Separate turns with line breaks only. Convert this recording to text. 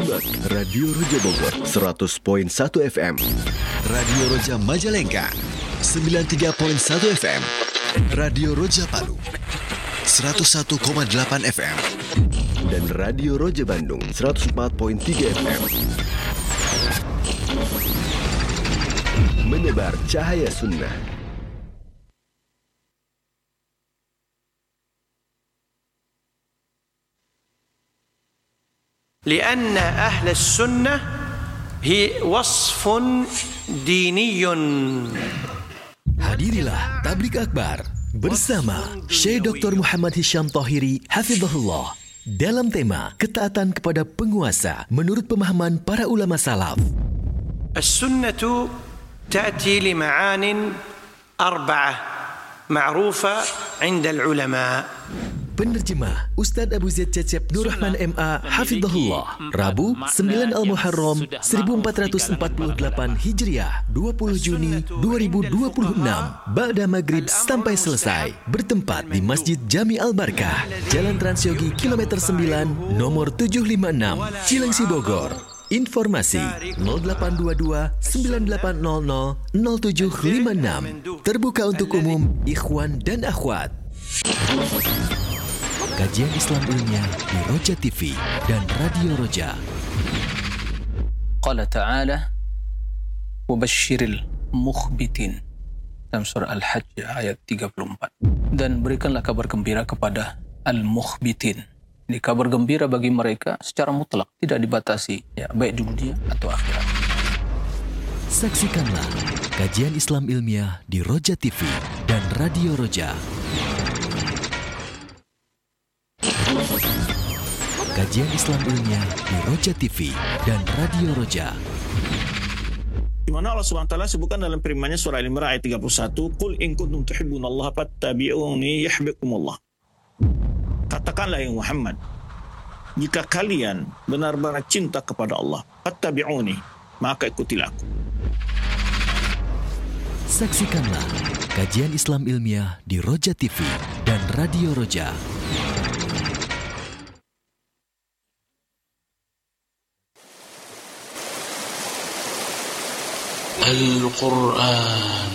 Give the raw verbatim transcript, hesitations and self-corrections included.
Simak Radio Roja Bogor seratus koma satu F M, Radio Roja Majalengka sembilan puluh tiga koma satu F M, Radio Roja Palu seratus satu koma delapan F M, dan Radio Roja Bandung seratus empat koma tiga F M. Menebar cahaya sunnah.
لأن أهل السنة هي وصف ديني.
Hadirilah Tablik Akbar bersama Syekh Doktor Muhammad Hisham Thahiri Hafizahullah dalam tema ketaatan kepada penguasa menurut pemahaman para ulama salaf.
السنة تأتي لمعان أربعة معروفة عند العلماء.
Penerjemah Ustadz Abu Zaid Cecep Nur Rahman M A Hafizahullah, Rabu sembilan Al-Muharram seribu empat ratus empat puluh delapan Hijriah, dua puluh Juni dua ribu dua puluh enam, Ba'da Maghrib sampai selesai, bertempat di Masjid Jami Al-Barkah, Jalan Transyogi Kilometer sembilan, nomor tujuh lima enam, Cilengsi, Bogor. Informasi nol delapan dua dua sembilan delapan nol nol nol tujuh lima enam. Terbuka untuk umum, ikhwan dan akhwat. Kajian Islam ilmiah di Roja T V dan Radio Roja.
Qala ta'ala wa basyiril mukhbitin dalam surah Al-Hajj ayat tiga puluh empat. Dan berikanlah kabar gembira kepada al-mukhbitin. Ini kabar gembira bagi mereka secara mutlak, tidak dibatasi, ya, baik di dunia atau akhirat.
Saksikanlah kajian Islam ilmiah di Roja T V dan Radio Roja. Kajian Islam ilmiah di Roja T V dan Radio Roja.
Di mana Allah Subhanahu wa taala sebutkan dalam firman-Nya surah Al-Imran ayat tiga puluh satu, "Qul in kuntum tuhibbunallaha fattabi'uni yuhibbukumullah." Katakanlah ya Muhammad, jika kalian benar-benar cinta kepada Allah, fattabi'uni, maka ikutilah aku.
Saksikanlah kajian Islam ilmiah di Roja T V dan Radio Roja.
Al-Quran